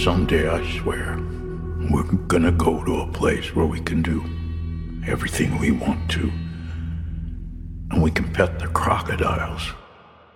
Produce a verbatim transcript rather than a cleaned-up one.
someday, I swear, we're gonna go to a place where we can do everything we want to. And we can pet the crocodiles.